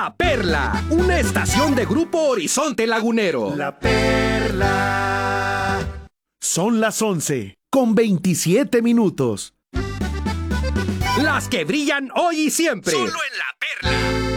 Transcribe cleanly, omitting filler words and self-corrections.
La Perla, una estación de Grupo Horizonte Lagunero. La Perla. Son las 11:27. Las que brillan hoy y siempre. Solo en La Perla.